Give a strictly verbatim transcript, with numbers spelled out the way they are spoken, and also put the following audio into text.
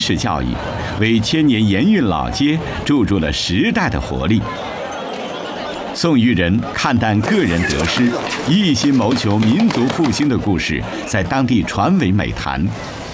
式教育，为千年盐运老街注入了时代的活力。宋玉人看淡个人得失，一心谋求民族复兴的故事，在当地传为美谈。